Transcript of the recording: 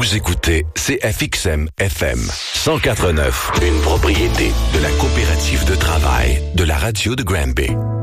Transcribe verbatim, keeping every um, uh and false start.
Vous écoutez C F X M F M cent quatre neuf, une propriété de la coopérative de travail de la radio de Granby.